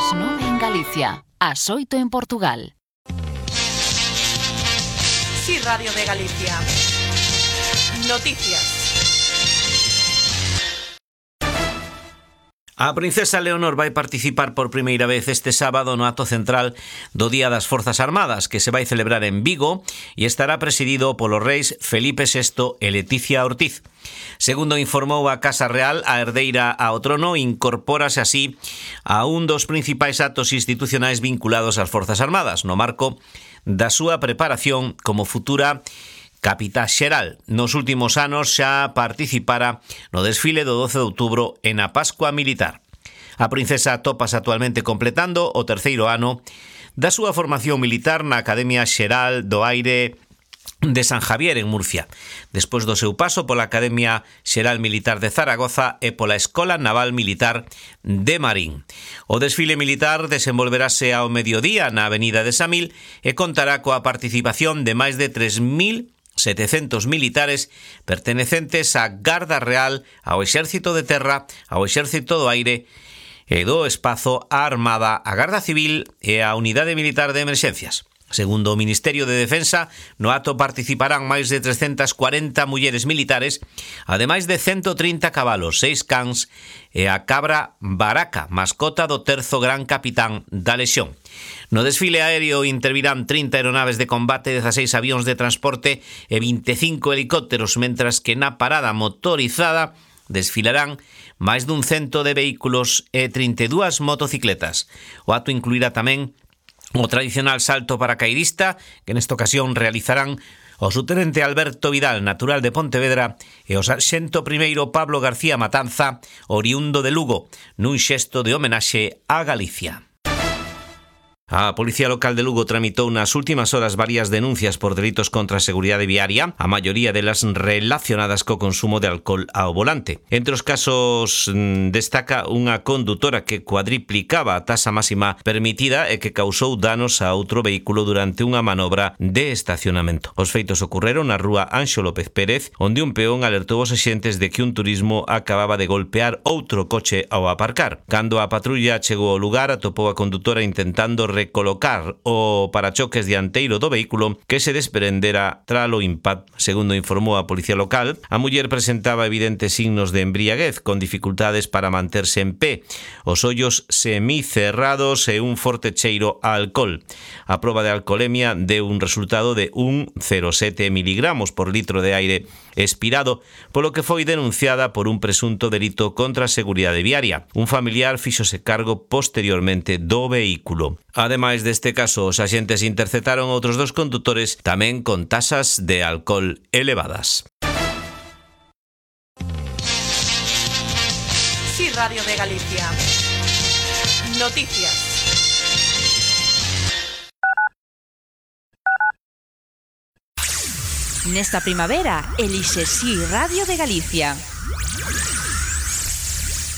As 9 en Galicia, as 8 en Portugal. Sí, Radio de Galicia. Noticias. A princesa Leonor vai participar por primeira vez este sábado no acto central do Día das Forzas Armadas, que se vai celebrar en Vigo e estará presidido polos reis Felipe VI e Leticia Ortiz. Segundo informou a Casa Real, a herdeira ao trono incorpórase así a un dos principais actos institucionais vinculados ás Forzas Armadas, no marco da súa preparación como futura capitá xeral. Nos últimos anos xa participara no desfile do 12 de outubro e na Pascua Militar. A princesa atopas actualmente completando o terceiro ano da súa formación militar na Academia Xeral do Aire de San Javier, en Murcia, despois do seu paso pola Academia Xeral Militar de Zaragoza e pola Escola Naval Militar de Marín. O desfile militar desenvolverase ao mediodía na Avenida de Samil e contará coa participación de máis de 3.700 militares pertenecentes á Garda Real, ao Exército de Terra, ao Exército do Aire e do Espazo, á Armada, á Garda Civil e á Unidade Militar de Emerxencias. Segundo o Ministerio de Defensa, no acto participarán máis de 340 mulleres militares, ademais de 130 cabalos, 6 cans e a cabra Baraca, mascota do terzo gran capitán da Lexión. No desfile aéreo intervirán 30 aeronaves de combate, 16 avións de transporte e 25 helicópteros, mentras que na parada motorizada desfilarán máis dun cento de vehículos e 32 motocicletas. O acto incluirá tamén o tradicional salto paracaidista, que nesta ocasión realizarán o subtenente Alberto Vidal, natural de Pontevedra, e o sarxento primeiro Pablo García Matanza, oriundo de Lugo, nun xesto de homenaxe a Galicia. A Policía Local de Lugo tramitou nas últimas horas varias denuncias por delitos contra a seguridade viaria, a maioría delas relacionadas co consumo de alcohol ao volante. Entre os casos destaca unha condutora que cuadriplicaba a tasa máxima permitida e que causou danos a outro vehículo durante unha manobra de estacionamento. Os feitos ocorreron na rúa Anxo López Pérez, onde un peón alertou os axentes de que un turismo acababa de golpear outro coche ao aparcar. Cando a patrulla chegou ao lugar, atopou a condutora intentando recolocar o parachoques dianteiro do vehículo que se desprendera tralo impacto. Segundo informou a Policía Local, a muller presentaba evidentes signos de embriaguez con dificultades para manterse en pé, os ollos semicerrados e un forte cheiro a alcohol. A proba de alcoholemia deu un resultado de 1,07 miligramos por litro de aire expirado, polo que foi denunciada por un presunto delito contra a seguridade viaria. Un familiar fíxose cargo posteriormente do vehículo. Ademais deste caso, os axentes interceptaron outros dos condutores tamén con tasas de alcohol elevadas. Sí, Radio de Galicia. Noticias. Nesta primavera, elixe Sí Radio de Galicia.